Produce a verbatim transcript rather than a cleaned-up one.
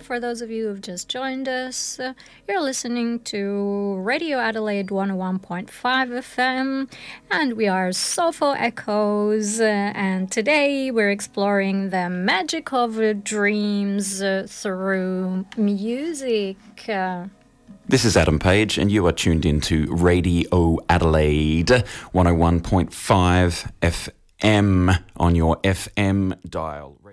for those of you who've just joined us, uh, you're listening to Radio Adelaide one oh one point five F M, and we are Soulful Echoes, uh, and today we're exploring the magic of uh, dreams uh, through music. Uh, This is Adam Page, and you are tuned into Radio Adelaide one oh one point five F M on your F M dial.